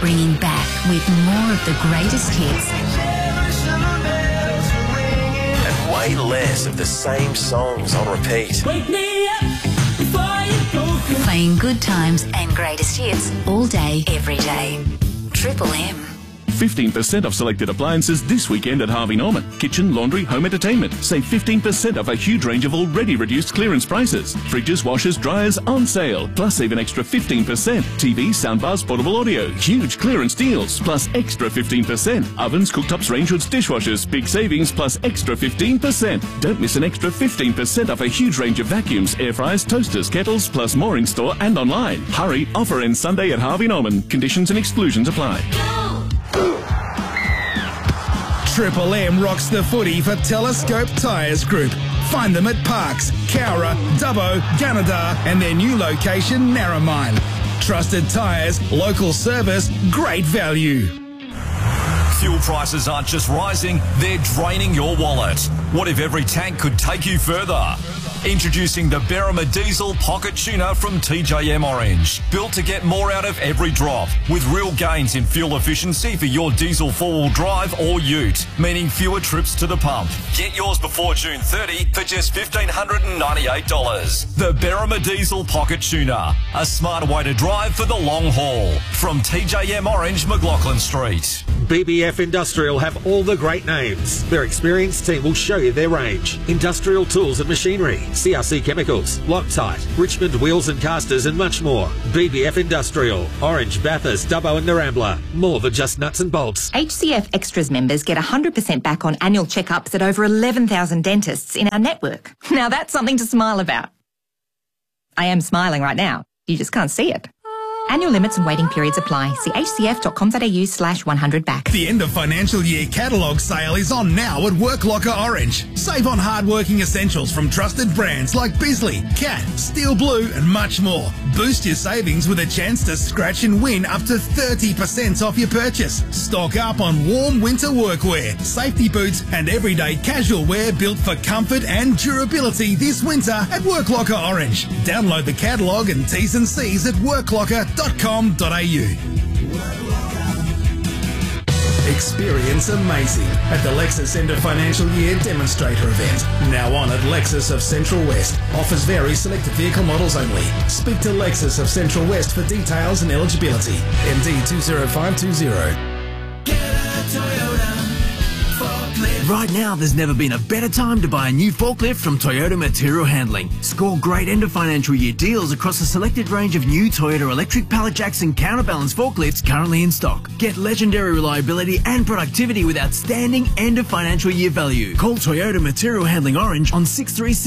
bringing back with more of the greatest hits. And way less of the same songs on repeat. Wake me up before you go. Playing good times and greatest hits all day, every day. Triple M. 15% off selected appliances this weekend at Harvey Norman. Kitchen, laundry, home entertainment. Save 15% off a huge range of already reduced clearance prices. Fridges, washers, dryers on sale. Plus save an extra 15%. TV, soundbars, portable audio. Huge clearance deals. Plus extra 15%. Ovens, cooktops, range hoods, dishwashers. Big savings plus extra 15%. Don't miss an extra 15% off a huge range of vacuums, air fryers, toasters, kettles, plus more in store and online. Hurry, offer ends Sunday at Harvey Norman. Conditions and exclusions apply. Triple M rocks the footy for Telescope Tyres Group. Find them at Parks, Cowra, Dubbo, Gunnedah and their new location, Narromine. Trusted tyres, local service, great value. Fuel prices aren't just rising, they're draining your wallet. What if every tank could take you further? Introducing the Berrima Diesel Pocket Tuner from TJM Orange. Built to get more out of every drop, with real gains in fuel efficiency for your diesel four-wheel drive or ute, meaning fewer trips to the pump. Get yours before June 30 for just $1,598. The Berrima Diesel Pocket Tuner, a smarter way to drive for the long haul. From TJM Orange, McLaughlin Street. BBF Industrial have all the great names. Their experienced team will show you their range. Industrial tools and machinery, CRC Chemicals, Loctite, Richmond Wheels and Casters and much more. BBF Industrial, Orange, Bathurst, Dubbo and Narambla. More than just nuts and bolts. HCF Extras members get 100% back on annual checkups at over 11,000 dentists in our network. Now that's something to smile about. I am smiling right now. You just can't see it. Annual limits and waiting periods apply. See hcf.com.au/100back. The end of financial year catalogue sale is on now at Work Locker Orange. Save on hard-working essentials from trusted brands like Bisley, Cat, Steel Blue and much more. Boost your savings with a chance to scratch and win up to 30% off your purchase. Stock up on warm winter workwear, safety boots and everyday casual wear built for comfort and durability this winter at Work Locker Orange. Download the catalogue and T's and C's at worklocker.com.au. Experience amazing at the Lexus End of Financial Year Demonstrator event. Now on at Lexus of Central West. Offers vary, selected vehicle models only. Speak to Lexus of Central West for details and eligibility. MD 20520. Get a Toyota forklift. Right now, there's never been a better time to buy a new forklift from Toyota Material Handling. Score great end of financial year deals across a selected range of new Toyota electric pallet jacks and counterbalance forklifts currently in stock. Get legendary reliability and productivity with outstanding end of financial year value. Call Toyota Material Handling Orange on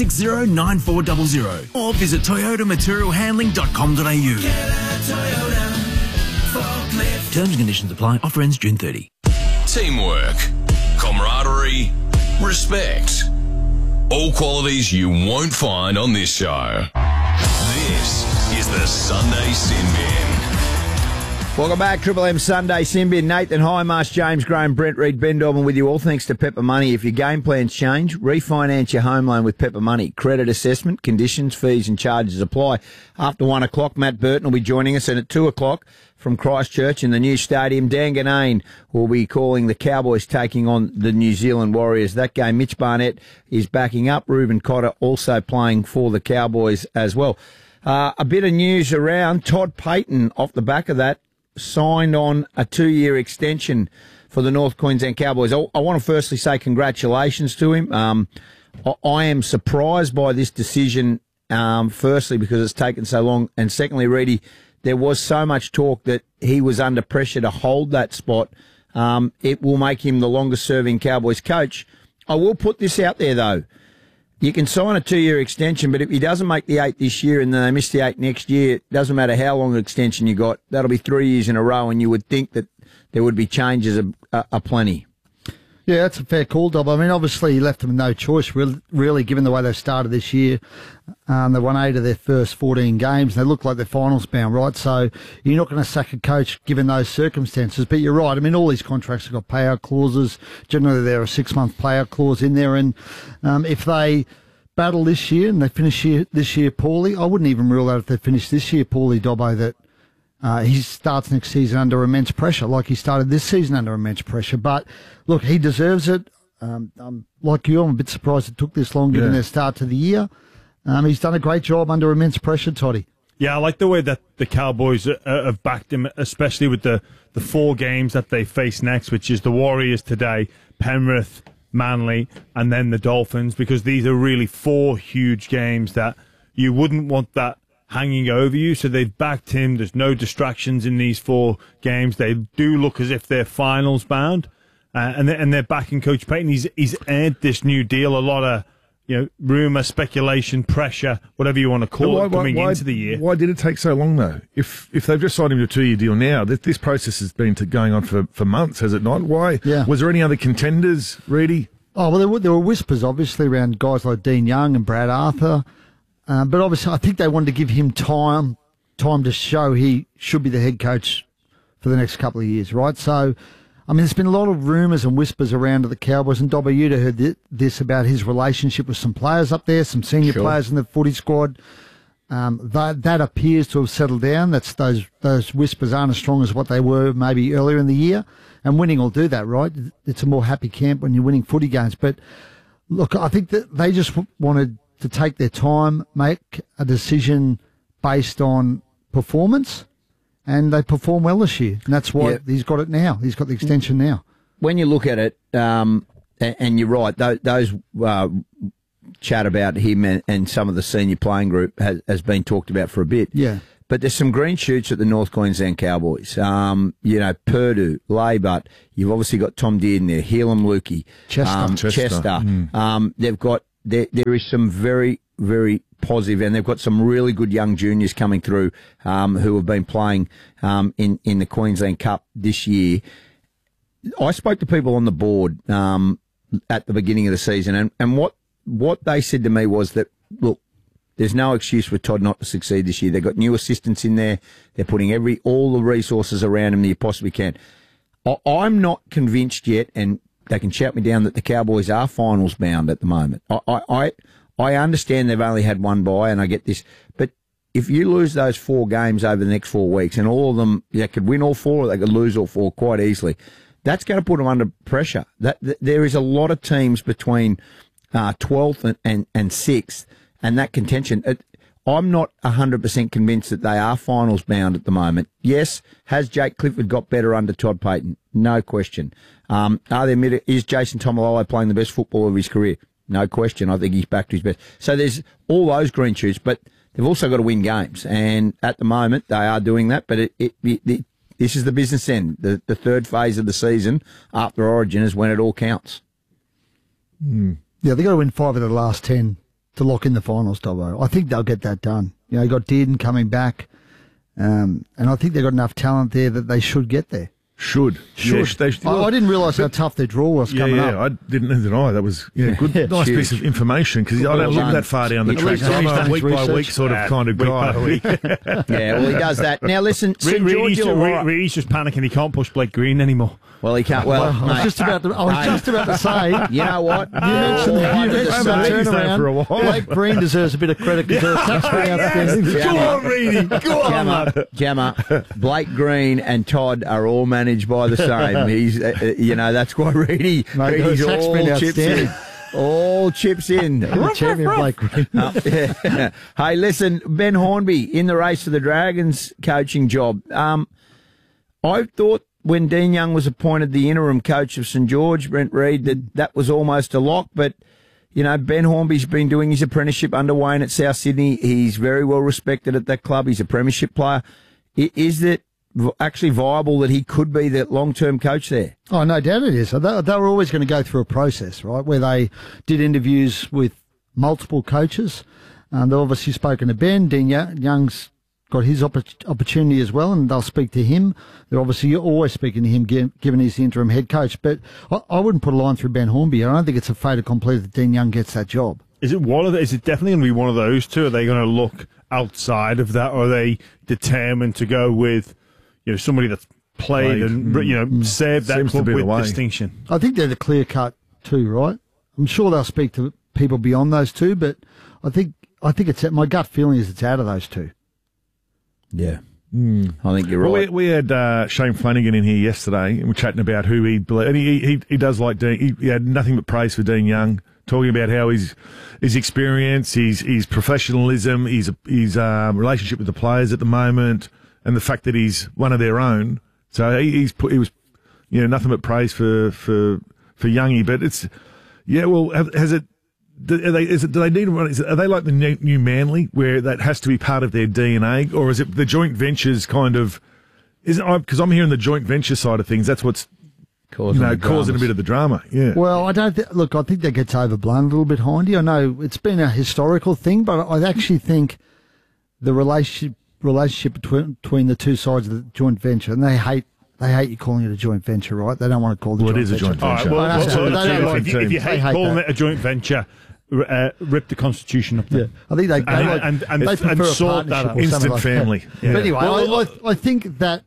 6360-9400 or visit toyotamaterialhandling.com.au. Get a Toyota forklift. Terms and conditions apply. Offer ends June 30. Teamwork, camaraderie, respect. All qualities you won't find on this show. This is the Sunday Sin Bin. Welcome back, Triple M Sunday Sin Bin. Nathan Highmarsh, James Graham, Brent Reid, Ben Dorman with you, all thanks to Pepper Money. If your game plans change, refinance your home loan with Pepper Money. Credit assessment, conditions, fees and charges apply. After 1 o'clock, Matt Burton will be joining us, and at 2 o'clock from Christchurch in the new stadium, Dan Ganane will be calling the Cowboys taking on the New Zealand Warriors. That game, Mitch Barnett is backing up. Reuben Cotter also playing for the Cowboys as well. A bit of news around. Todd Payton, off the back of that, signed on a 2-year extension for the North Queensland Cowboys. I want to firstly say congratulations to him. I am surprised by this decision, firstly because it's taken so long, and secondly, Reedy, there was so much talk that he was under pressure to hold that spot. It will make him the longest-serving Cowboys coach. I will put this out there, though. You can sign a 2-year extension, but if he doesn't make the 8 this year and then they miss the 8 next year, it doesn't matter how long an extension you got. That'll be 3 years in a row, and you would think that there would be changes aplenty. Yeah, that's a fair call, Dob. I mean, obviously, he left them with no choice, really, given the way they've started this year. They won 8 of their first 14 games. They look like they're finals bound, right? So you're not going to sack a coach given those circumstances. But you're right. I mean, all these contracts have got payout clauses. Generally, there are a 6-month payout clause in there. And if they battle this year and they finish this year poorly, I wouldn't even rule out if they finish this year poorly, Dobbo, that he starts next season under immense pressure, like he started this season under immense pressure. But look, he deserves it. Like you, I'm a bit surprised it took this long given their start to the year. He's done a great job under immense pressure, Toddy. Yeah, I like the way that the Cowboys have backed him, especially with the 4 games that they face next, which is the Warriors today, Penrith, Manly, and then the Dolphins, because these are really 4 huge games that you wouldn't want that hanging over you. So they've backed him. There's no distractions in these 4 games. They do look as if they're finals bound, and they're backing Coach Payton. He's earned this new deal. A lot of rumour, speculation, pressure, whatever you want to call it, coming into the year. Why did it take so long, though? If they've just signed him to a 2-year deal now, this process has been going on for months, has it not? Why? Yeah. Was there any other contenders, Reedy? Oh, well, there were whispers, obviously, around guys like Dean Young and Brad Arthur. But obviously, I think they wanted to give him time to show he should be the head coach for the next couple of years, right? So, I mean, there's been a lot of rumours and whispers around at the Cowboys, and Dobby, you'd have heard this about his relationship with some players up there, some senior players in the footy squad. That appears to have settled down. Those whispers aren't as strong as what they were maybe earlier in the year, and winning will do that, right? It's a more happy camp when you're winning footy games. But look, I think that they just wanted to take their time, make a decision based on performance. And they perform well this year. And that's why he's got it now. He's got the extension now. When you look at it, and you're right, those chat about him and some of the senior playing group has been talked about for a bit. Yeah. But there's some green shoots at the North Queensland Cowboys. Purdue, Laybutt. You've obviously got Tom Dearden there, Helam Lukey, Chester. They've got there is some very, very positive, and they've got some really good young juniors coming through who have been playing in the Queensland Cup this year. I spoke to people on the board at the beginning of the season, and what they said to me was that, look, there's no excuse for Todd not to succeed this year. They've got new assistants in there. They're putting all the resources around him that you possibly can. I'm not convinced yet, and they can shout me down, that the Cowboys are finals bound at the moment. I understand they've only had one bye, and I get this, but if you lose those 4 games over the next 4 weeks, and all of them, they could win all 4, or they could lose all 4 quite easily, that's going to put them under pressure. There is a lot of teams between 12th and 6th, and that contention. I'm not 100% convinced that they are finals bound at the moment. Yes, has Jake Clifford got better under Todd Payton? No question. Is Jason Tomalolo playing the best football of his career? No question. I think he's back to his best. So there's all those green shoots, but they've also got to win games. And at the moment, they are doing that. But this is the business end. The third phase of the season after Origin is when it all counts. Yeah, they've got to win 5 of the last 10 to lock in the finals, Dobbo. I think they'll get that done. You got Dearden coming back. And I think they've got enough talent there that they should get there. Should. I didn't realise how tough their draw was coming up. I didn't either. That was good, nice piece of information, because I don't look that far down the track. I'm a week by week sort of kind of guy. Well, he does that. Now, listen, Reed's just panicking. He can't push Blake Green anymore. Well, he can't. Well, I was just about to say. You know what? You mentioned the turnaround. Blake Green deserves a bit of credit because they're touchdown. Go on, Reedy. Go on. Jammer. Blake Green and Todd are all managed by the same. He's, that's why Reedy. Reedy's all chips in. All chips in. Champion Blake Green. Hey, listen, Ben Hornby in the race for the Dragons coaching job. I thought when Dean Young was appointed the interim coach of St George, Brent Reid, that was almost a lock. But, Ben Hornby's been doing his apprenticeship under Wayne at South Sydney. He's very well respected at that club. He's a premiership player. Is it actually viable that he could be the long-term coach there? Oh, no doubt it is. They were always going to go through a process, right, where they did interviews with multiple coaches. They've obviously spoken to Ben. Dean Young's got his opportunity as well, and they'll speak to him. They're obviously always speaking to him, given he's the interim head coach. But I wouldn't put a line through Ben Hornby. I don't think it's a fait accompli that Dean Young gets that job. Is it definitely going to be one of those two? Are they going to look outside of that, or are they determined to go with somebody that's played and served that club with distinction? I think they're the clear cut two, right? I'm sure they'll speak to people beyond those two, but I think it's my gut feeling is it's out of those two. Yeah. I think you're right. Well, we had Shane Flanagan in here yesterday, and we're chatting about who he believes. And he does like Dean. He had nothing but praise for Dean Young, talking about how his experience, his professionalism, his relationship with the players at the moment, and the fact that he's one of their own. So he was nothing but praise for Youngie. But it's has it? Do they need? Are they like the new Manly, where that has to be part of their DNA, or is it the joint ventures kind of? Because I'm hearing the joint venture side of things. That's what's causing a bit of the drama. Yeah. Well, I don't look. I think that gets overblown a little bit, Hindy. I know it's been a historical thing, but I actually think the relationship between the two sides of the joint venture, and they hate you calling it a joint venture, right? They don't want to call it a joint venture. It is a joint venture. If you hate calling it a joint venture, rip the Constitution up there. Yeah. I think they prefer a partnership or instant like family. Yeah. But anyway, I think that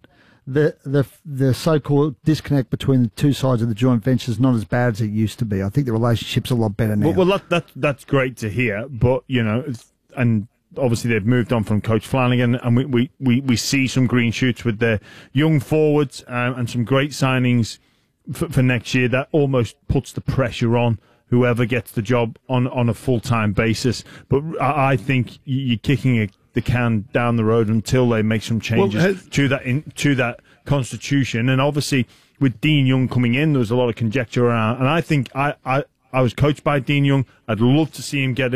the so-called disconnect between the two sides of the joint venture is not as bad as it used to be. I think the relationship's a lot better now. Well, that's great to hear, but and obviously they've moved on from Coach Flanagan, and we see some green shoots with their young forwards and some great signings for next year. That almost puts the pressure on whoever gets the job on a full-time basis. But I think you're kicking the can down the road until they make some changes to that Constitution. And obviously, with Dean Young coming in, there was a lot of conjecture around. And I think I was coached by Dean Young. I'd love to see him get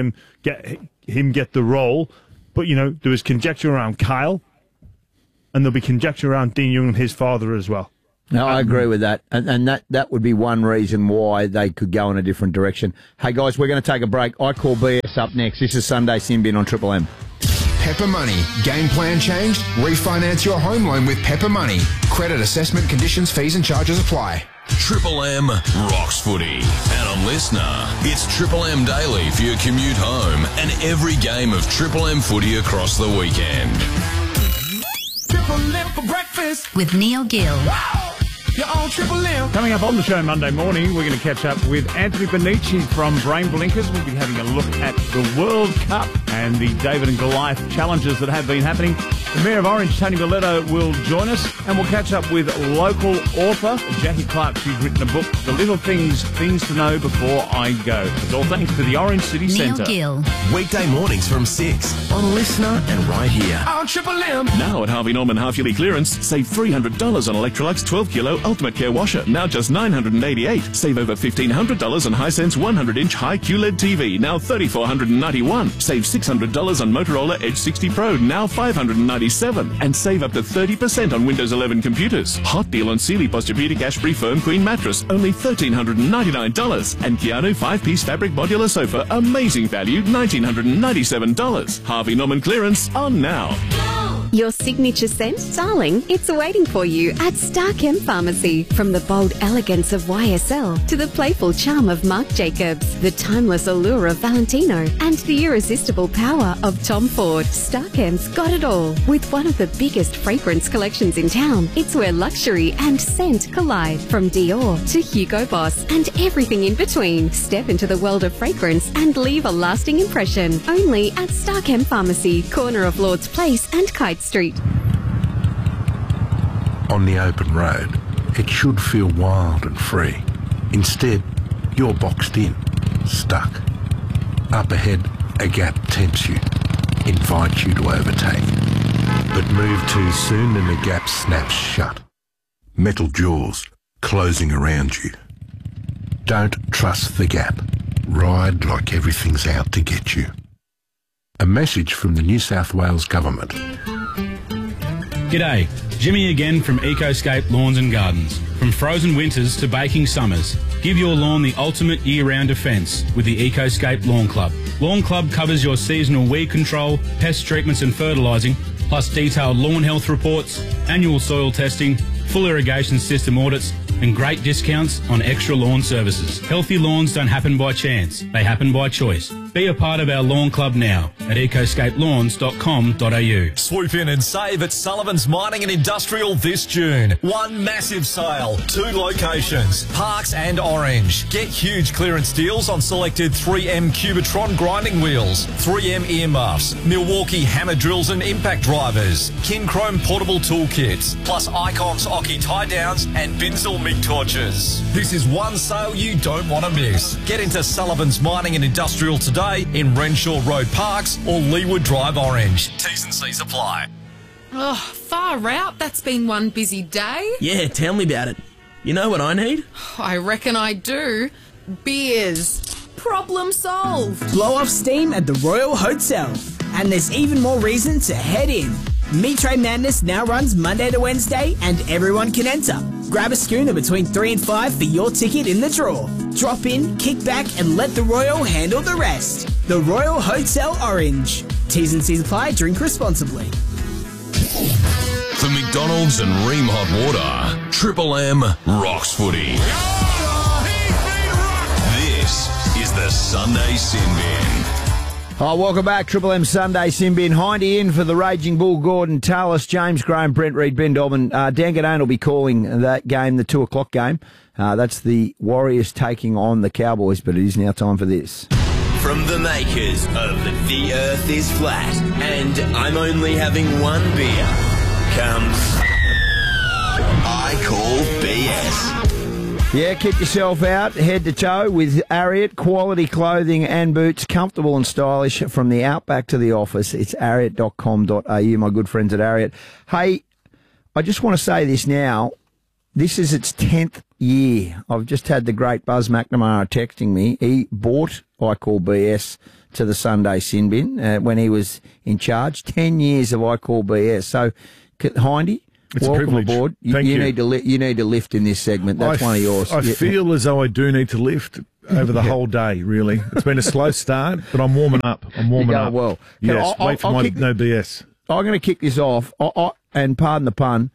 the role. But, there was conjecture around Kyle, and there'll be conjecture around Dean Young and his father as well. No, I agree with that. And that would be one reason why they could go in a different direction. Hey, guys, we're going to take a break. I call BS up next. This is Sunday Sin Bin on Triple M. Pepper Money. Game plan changed? Refinance your home loan with Pepper Money. Credit assessment, conditions, fees and charges apply. Triple M rocks footy. And a listener, it's Triple M Daily for your commute home and every game of Triple M footy across the weekend. Triple M for breakfast With Neil Gill. Wow. You're on Triple M. Coming up on the show Monday morning, we're going to catch up with Anthony Bonici from Brain Blinkers. We'll be having a look at the World Cup and the David and Goliath challenges that have been happening. The Mayor of Orange, Tony Miletto, will join us, and we'll catch up with local author Jackie Clark. She's written a book, The Little Things to Know Before I Go. It's all thanks to the Orange City Centre. Neil Gill. Weekday mornings from 6 on Listener and right here. On Triple M. Now at Harvey Norman half-yearly clearance, save $300 on Electrolux 12 kilo Ultimate Care washer, now just $988. Save over $1,500 on Hisense 100-inch high QLED TV, now $3,491. Save $600 on Motorola Edge 60 Pro, now $597. And save up to 30% on Windows 11 computers. Hot deal on Sealy Posturepedic Ash-Free Firm Queen mattress, only $1,399. And Keanu 5-piece fabric modular sofa, amazing value, $1,997. Harvey Norman clearance on now. Your signature scent, darling, it's waiting for you at Starchem Pharmacy. From the bold elegance of YSL to the playful charm of Marc Jacobs, the timeless allure of Valentino, and the irresistible power of Tom Ford, Starchem's got it all. With one of the biggest fragrance collections in town, it's where luxury and scent collide. From Dior to Hugo Boss and everything in between. Step into the world of fragrance and leave a lasting impression. Only at Starchem Pharmacy, corner of Lord's Place and Kite Street. On the open road, it should feel wild and free. Instead, you're boxed in, stuck. Up ahead, a gap tempts you, invites you to overtake. But move too soon and the gap snaps shut. Metal jaws closing around you. Don't trust the gap. Ride like everything's out to get you. A message from the New South Wales Government. G'day, Jimmy again from Ecoscape Lawns and Gardens. From frozen winters to baking summers, give your lawn the ultimate year-round defence with the Ecoscape Lawn Club. Lawn Club covers your seasonal weed control, pest treatments and fertilising, plus detailed lawn health reports, annual soil testing, full irrigation system audits, and great discounts on extra lawn services. Healthy lawns don't happen by chance, they happen by choice. Be a part of our lawn club now at ecoscapelawns.com.au. Swoop in and save at Sullivan's Mining and Industrial this June. One massive sale, 2 locations, Parks and Orange. Get huge clearance deals on selected 3M Cubitron grinding wheels, 3M earmuffs, Milwaukee hammer drills and impact drivers, Kinchrome portable toolkits, plus Icons Oki tie downs and Binzel MIG torches. This is one sale you don't want to miss. Get into Sullivan's Mining and Industrial today in Renshaw Road Parks or Leewood Drive Orange. T's and C's apply. Oh, far out. That's been one busy day. Yeah, tell me about it. You know what I need? I reckon I do. Beers. Problem solved. Blow off steam at the Royal Hotel. And there's even more reason to head in. Meat Tray Madness now runs Monday to Wednesday and everyone can enter. Grab a schooner between 3 and 5 for your ticket in the draw. Drop in, kick back and let the Royal handle the rest. The Royal Hotel Orange. T's and C's apply. Drink responsibly. For McDonald's and Ream Hot Water, Triple M rocks footy. This is the Sunday Sin Bin. Oh, welcome back, Triple M Sunday Sin Bin. Hindy in for the Raging Bull, Gordon Tallis, James Graham, Brent Reid, Ben Dobbin. Dan Gadone will be calling that game, the 2 o'clock game. That's the Warriors taking on the Cowboys, but it is now time for this. From the makers of The Earth is Flat and I'm only having one beer comes I Call BS. Yeah, kit yourself out, head to toe with Ariat, quality clothing and boots, comfortable and stylish from the outback to the office. It's ariat.com.au, my good friends at Ariat. Hey, I just want to say this now. This is its 10th year. I've just had the great Buzz McNamara texting me. He bought I Call BS to the Sunday Sin Bin when he was in charge. 10 years of I Call BS. So, Hindy, it's welcome a privilege. aboard. Thank you. You need to lift in this segment. That's one of yours. I feel as though I do need to lift over the whole day, really. It's been a slow start, but I'm warming up. I'm warming up. Well. Yes, wait for my no BS. I'm going to kick this off, and pardon the pun,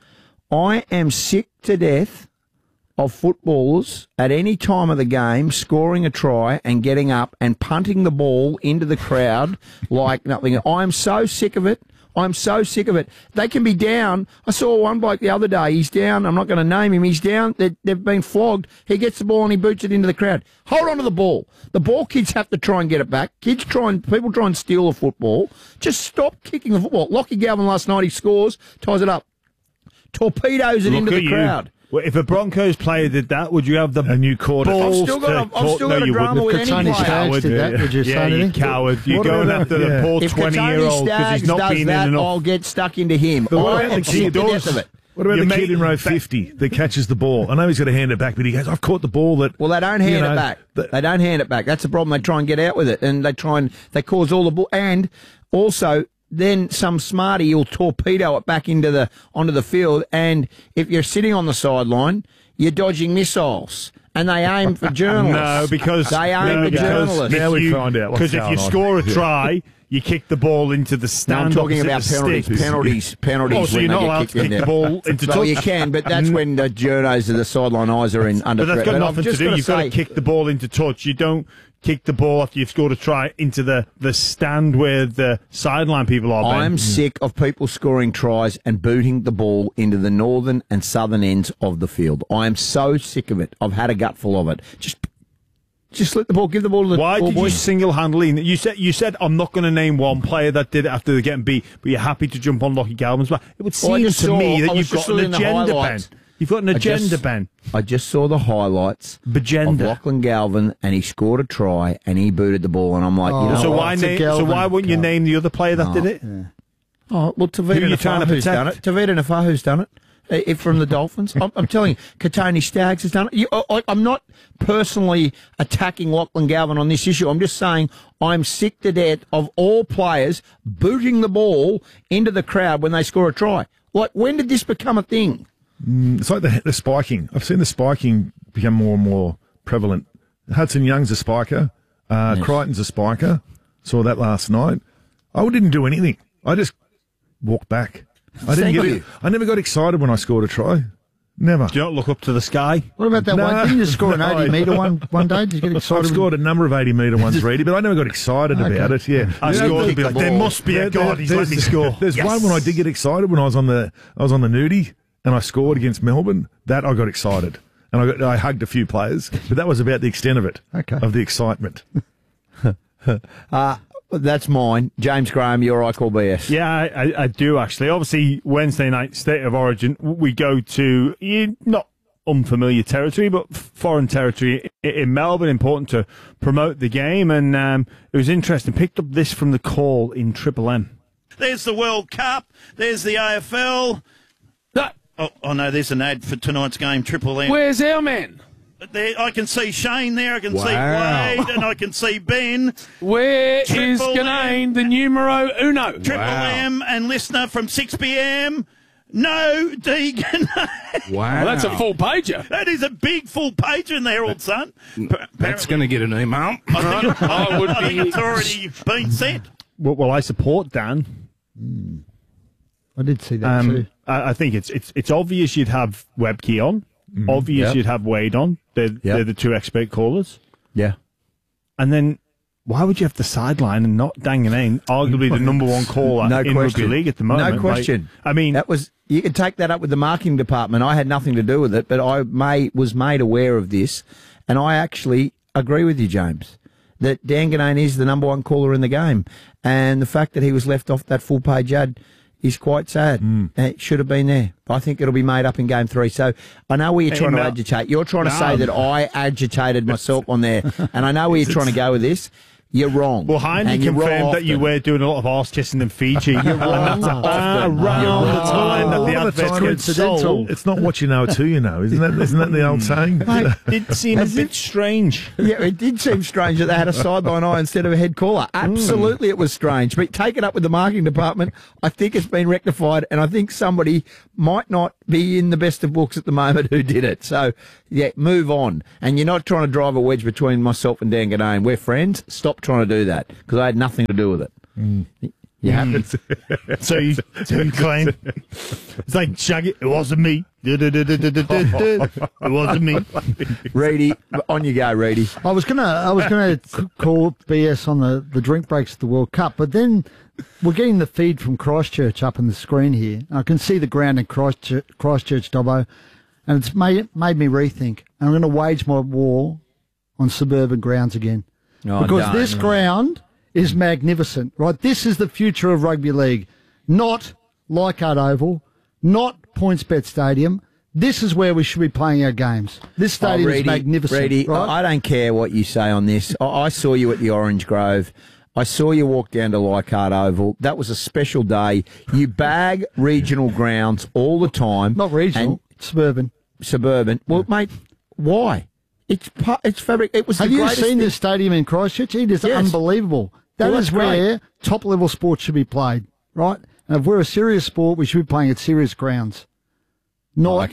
I am sick to death of footballers at any time of the game scoring a try and getting up and punting the ball into the crowd like nothing. I'm so sick of it. I'm so sick of it. They can be down. I saw one bloke the other day. He's down. I'm not going to name him. He's down. They've been flogged. He gets the ball and he boots it into the crowd. Hold on to the ball. The ball kids have to try and get it back. People try and steal the football. Just stop kicking the football. Lockie Galvin last night, he scores, ties it up. Torpedoes it into the crowd. Well, if a Broncos player did that, would you have the and you caught it? I've still got a drama with any player. Did that, would you say you coward. You're going after the poor 20-year-old because he's not been in enough. I'll get stuck into him. I am sick to death of it. What about the kid in row 50 that catches the ball? I know he's got to hand it back, but he goes, I've caught the ball that... Well, they don't hand it back. They don't hand it back. That's the problem. They try and get out with it, and they cause all the ball. And also... then some smarty will torpedo it back onto the field, and if you're sitting on the sideline, you're dodging missiles, and they aim for journalists. No, because they aim for journalists. Now we find out what's because if you score a try, you kick the ball into the stand. No, I'm talking about penalties. Oh, so you're not allowed to kick the ball into touch. Well, you can, but that's when the journos of the sideline eyes are in under threat. But that's got nothing to do. You've got to kick the ball into touch. You don't kick the ball after you've scored a try into the stand where the sideline people are. I'm sick of people scoring tries and booting the ball into the northern and southern ends of the field. I am so sick of it. I've had a gutful of it. Just let the ball, give the ball to the Why ball did boys. you single-handedly... You said I'm not going to name one player that did it after they getting beat, but you're happy to jump on Lockie Galvin's back. It would seem to me that you've got an agenda, Ben. You've got an agenda, Ben. I just saw the highlights of Lachlan Galvin, and he scored a try, and he booted the ball, and I'm like, so why wouldn't you name the other player that did it? Yeah. Oh, well, Tavita Nafahu's done it. Tavita Nafahu's done it. From the Dolphins. I'm telling you, Katoni Staggs has done it. I'm not personally attacking Lachlan Galvin on this issue. I'm just saying I'm sick to death of all players booting the ball into the crowd when they score a try. Like, when did this become a thing? It's like the spiking. I've seen the spiking become more and more prevalent. Hudson Young's a spiker. Crichton's a spiker. Saw that last night. I didn't do anything. I just walked back. I never got excited when I scored a try. Never. Do you not look up to the sky? What about that one? Didn't you score an 80-metre one day? Did you get excited? I've scored a number of 80-metre ones, Reedy, but I never got excited about it. Yeah, I scored and be like, there must be a God. He's let me score. There's one when I did get excited when I was on the nudie and I scored against Melbourne. That I got excited and I hugged a few players, but that was about the extent of it. Of the excitement. That's mine. James Graham, your I Call BS. Yeah, I do actually. Obviously, Wednesday night, State of Origin, we go to not unfamiliar territory, but foreign territory in Melbourne. Important to promote the game, and it was interesting. Picked up this from the call in Triple M. There's the World Cup. There's the AFL. Oh no, there's an ad for tonight's game, Triple M. Where's our man? There, I can see Shane there, I can see Wade, and I can see Ben. Where is Ganane, the numero uno? Triple M and listener from 6 p.m. No, D. Ganane. Wow. Well, that's a full pager. That is a big full pager in the Herald Sun. That's going to get an email. I think it's already been sent. Well, I support Dan. I did see that too. I think it's obvious you'd have Webkey on. Obvious you'd have Wade on. They're the two expert callers. Yeah. And then why would you have the sideline and not Danganane, arguably the number one caller in rugby league at the moment? No question. I mean, you can take that up with the marketing department. I had nothing to do with it, but I was made aware of this, and I actually agree with you, James, that Danganane is the number one caller in the game, and the fact that he was left off that full page ad is quite sad. It should have been there. I think it'll be made up in Game 3. So I know where you're trying to agitate. You're trying to say that I agitated myself on there, and I know where you're trying to go with this. You're wrong. Well, Heine confirmed that you were doing a lot of arse kissing in Fiji. You're wrong. Around the time that the advert gets sold. It's not what you know, it's who you know. Isn't that the old saying? It did seem a bit strange. Yeah, it did seem strange that they had a sideline eye instead of a head caller. Absolutely, it was strange. But take it up with the marketing department. I think it's been rectified, and I think somebody might not be in the best of books at the moment who did it. So, yeah, move on. And you're not trying to drive a wedge between myself and Dan Ganane. We're friends. Stop trying to do that, because I had nothing to do with it. You haven't. So you claim it's like Shaggy. It wasn't me. It wasn't me. Reedy, on you go, Reedy. I was gonna call BS on the drink breaks at the World Cup, but then we're getting the feed from Christchurch up on the screen here. I can see the ground in Christchurch, Dobbo, and it's made me rethink. And I'm going to wage my war on suburban grounds again. Because this ground is magnificent, right? This is the future of rugby league. Not Leichhardt Oval, not PointsBet Stadium. This is where we should be playing our games. This stadium is magnificent. Reedy, right? I don't care what you say on this. I saw you at the Orange Grove. I saw you walk down to Leichhardt Oval. That was a special day. You bag regional grounds all the time. Not regional, suburban. Suburban. Well, mate, why? It's fabric. It was. Have you seen this stadium in Christchurch? It is unbelievable. That is where top level sports should be played, right? And if we're a serious sport, we should be playing at serious grounds. Not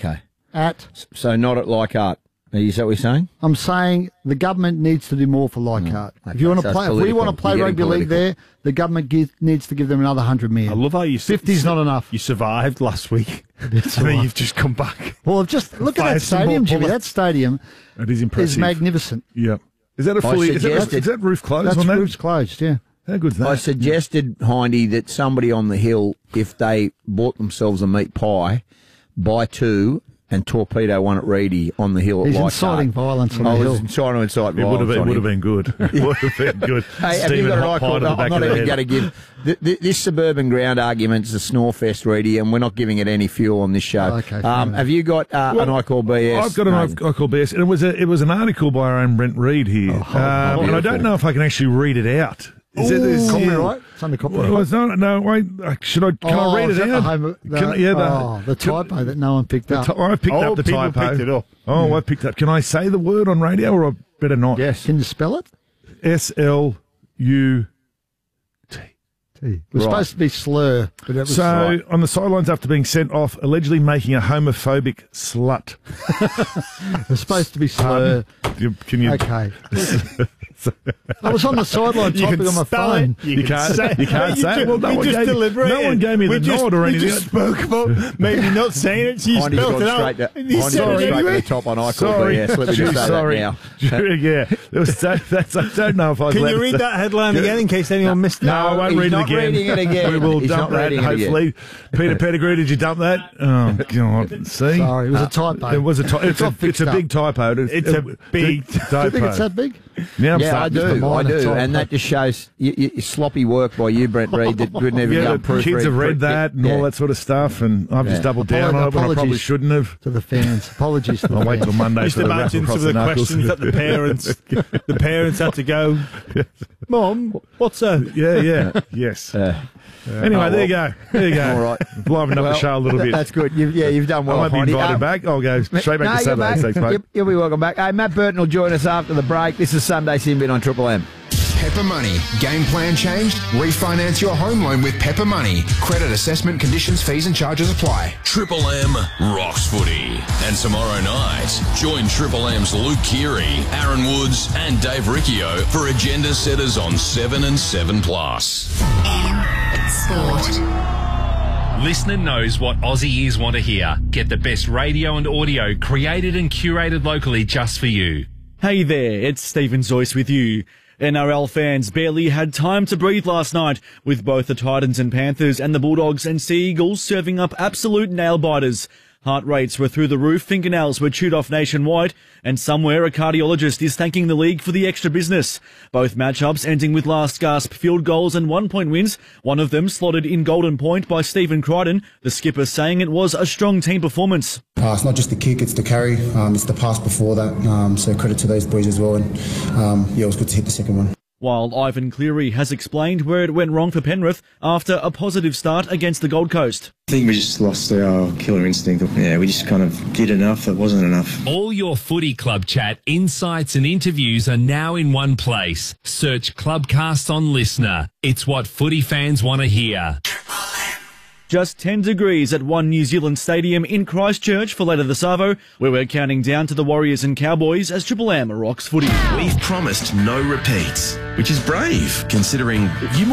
not at Leichhardt. Is that what you're saying? I'm saying the government needs to do more for Leichhardt. If you want to play, if we want to play rugby league there, the government needs to give them another 100 million. I love how you 50's not enough. You survived last week, and then you've just come back. Well, just look at that stadium, Jimmy. That stadium is impressive. Is magnificent. Yeah. Is that a fully? Is that roof closed? That's roof's closed. Yeah. How good's that? I suggested, Hindy, that somebody on the hill, if they bought themselves a meat pie, buy two and torpedo one at Reedy on the hill. He's inciting violence on the hill. I was trying to incite violence. It would have been good. It would have been good. Hey, have you got an eye call? I'm not even going to give this suburban ground argument is a snore fest, Reedy, and we're not giving it any fuel on this show. Okay, have you got an eye call BS? I've got an eye call BS, and it was an article by our own Brent Reed here, and I don't know if I can actually read it out. Is copyright? It's under copyright. No, wait. Can I read it out? The typo that no one picked up. I picked up the typo. Picked it up. Oh, I picked up. Can I say the word on radio, or I better not? Yes. Can you spell it? SLUT. It was supposed to be slur. But it was on the sidelines after being sent off, allegedly making a homophobic slut. It was supposed to be slur. Can you? Okay. I was on the sideline typing on my phone. You can't say it. Well, no one gave me the nod or anything. We just spoke about maybe not saying it, so you spelled it out. Straight to the top on iCall. Sorry. Yes, let me just say Sorry. that now. Yeah. I don't know if I was Can you read that headline again in case anyone missed it? No, I won't read it again. We will dump that, hopefully. Peter Pettigrew, did you dump that? Oh, God. See? Sorry, it was a typo. It was a typo. It's a big typo. It's a big typo. Do you think it's that big? Yeah, I do. And that just shows sloppy work by you, Brent Reid, that couldn't even go proofread. Kids have read that and all that sort of stuff, and I've just doubled down on it when I probably shouldn't have. To the fans. Apologies to the I'll wait till Monday Just for the imagine wrap some of across the questions that the parents had to go, Mom, what's that? Yeah. Yes. Anyway, there you go. All right. Livened up the show a little bit. That's good. You've done well. I won't be invited back. I'll go straight back to Saturday. Thanks, mate. You'll be welcome back. Hey, Matt Burton will join us after the break. This is Sunday Sin Bin on Triple M. Pepper Money. Game plan changed? Refinance your home loan with Pepper Money. Credit assessment, conditions, fees and charges apply. Triple M rocks footy. And tomorrow night, join Triple M's Luke Keary, Aaron Woods and Dave Riccio for Agenda Setters on 7 and 7 Plus. M Sport. Listener knows what Aussie ears want to hear. Get the best radio and audio created and curated locally just for you. Hey there, it's Stephen Zoyce with you. NRL fans barely had time to breathe last night, with both the Titans and Panthers and the Bulldogs and Sea Eagles serving up absolute nail-biters. Heart rates were through the roof, fingernails were chewed off nationwide, and somewhere a cardiologist is thanking the league for the extra business. Both matchups ending with last-gasp field goals and 1-point wins, one of them slotted in golden point by Stephen Crichton, the skipper saying it was a strong team performance. It's not just the kick, it's the carry, it's the pass before that, so credit to those boys as well, and it was good to hit the second one. While Ivan Cleary has explained where it went wrong for Penrith after a positive start against the Gold Coast. I think we just lost our killer instinct. Yeah, we just kind of did enough. It wasn't enough. All your footy club chat, insights and interviews are now in one place. Search Clubcast on Listener. It's what footy fans want to hear. Just 10 degrees at One New Zealand Stadium in Christchurch for later this Savo, where we're counting down to the Warriors and Cowboys as Triple M rocks footy. We've promised no repeats, which is brave, considering you